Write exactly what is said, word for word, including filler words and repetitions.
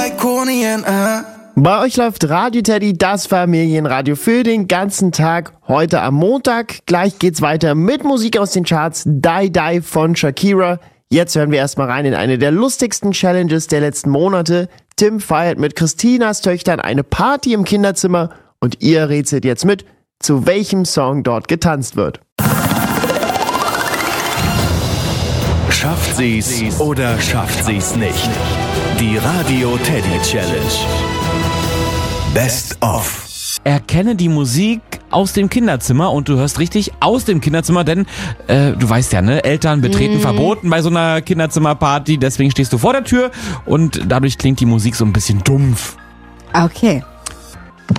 Bei euch läuft Radio Teddy, das Familienradio für den ganzen Tag. Heute am Montag. Gleich geht's weiter mit Musik aus den Charts. Die Die von Shakira. Jetzt hören wir erstmal rein in eine der lustigsten Challenges der letzten Monate. Tim feiert mit Christinas Töchtern eine Party im Kinderzimmer und ihr rätselt jetzt mit, zu welchem Song dort getanzt wird. Schafft sie's oder schafft sie's nicht? Die Radio Teddy Challenge. Best of. Erkenne die Musik aus dem Kinderzimmer und du hörst richtig aus dem Kinderzimmer, denn äh, du weißt ja, ne, Eltern betreten mm. verboten bei so einer Kinderzimmerparty, deswegen stehst du vor der Tür und dadurch klingt die Musik so ein bisschen dumpf. Okay.